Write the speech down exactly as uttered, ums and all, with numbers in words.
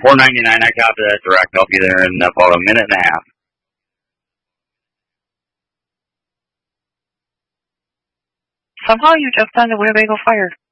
four ninety-nine, I copy that direct. I'll be there in about a minute and a half. Somehow you jumped on the Winnebago Fire.